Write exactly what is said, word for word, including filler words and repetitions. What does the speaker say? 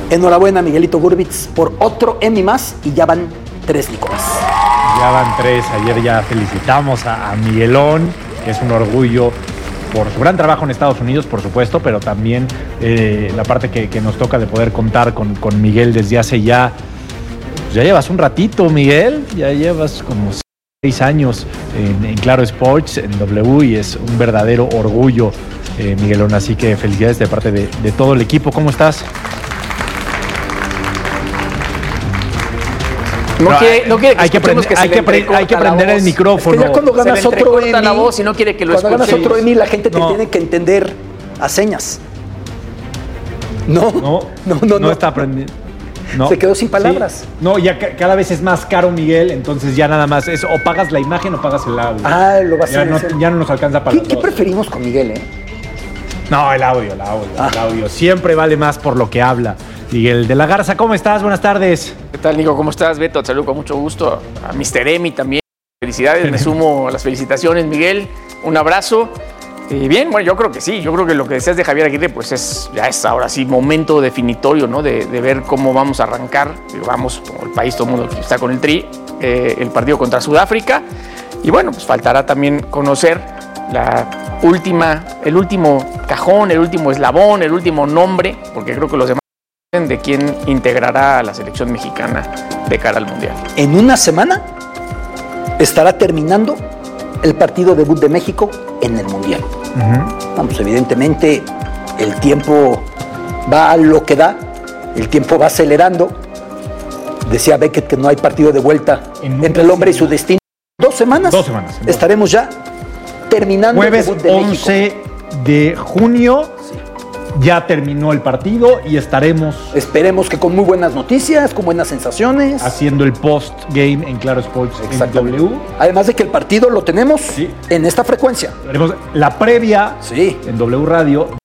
Enhorabuena, Miguelito Gurbitz, por otro Emmy más y ya van tres, Nicolás. Ya van tres. Ayer ya felicitamos a, a Miguelón, que es un orgullo por su gran trabajo en Estados Unidos, por supuesto, pero también eh, la parte que, que nos toca de poder contar con, con Miguel desde hace ya, pues ya llevas un ratito, Miguel, ya llevas como seis años en, en Claro Sports, en W, y es un verdadero orgullo, eh, Miguelón, así que felicidades de parte de, de todo el equipo. ¿Cómo estás? No, no, quiere, no quiere que hay que, prend, que hay, que pre, hay que prender el micrófono. Es que ya cuando ganas se otro Emmy, la voz y no quiere que lo cuando ganas otro Emmy, la gente te no. tiene que entender a señas. No, no, no, no, no, no. está aprendiendo. No. Se quedó sin palabras. Sí. No, ya ca cada vez es más caro, Miguel, entonces ya nada más es o pagas la imagen o pagas el audio. Ah, lo vas ya a no, hacer. Ya no nos alcanza para ¿Qué, ¿Qué preferimos con Miguel, eh? No, el audio, el audio, ah. el audio. Siempre vale más por lo que habla. Miguel de la Garza, ¿cómo estás? Buenas tardes. ¿Qué tal, Nico? ¿Cómo estás? Beto, te saludo con mucho gusto. A mister Emmy también. Felicidades, me sumo a las felicitaciones, Miguel. Un abrazo. Y bien, bueno, yo creo que sí. Yo creo que lo que decías de Javier Aguirre, pues es ya es ahora sí momento definitorio, ¿no? De, de ver cómo vamos a arrancar. Vamos, como el país, todo el mundo está con el Tri, eh, el partido contra Sudáfrica. Y bueno, pues faltará también conocer la última, el último cajón, el último eslabón, el último nombre, porque creo que los demás de quién integrará a la selección mexicana de cara al Mundial. En una semana estará terminando el partido debut de México en el Mundial. Uh-huh. Vamos, evidentemente el tiempo va a lo que da, el tiempo va acelerando. Decía Beckett que no hay partido de vuelta entre el hombre y su destino. Dos semanas, Dos semanas estaremos ya terminando Jueves el debut de once México. De junio. Sí. Ya terminó el partido y estaremos... Esperemos que con muy buenas noticias, con buenas sensaciones. Haciendo el post-game en Claro Sports en W. Además de que el partido lo tenemos sí. en esta frecuencia. Tenemos la previa sí. en W Radio.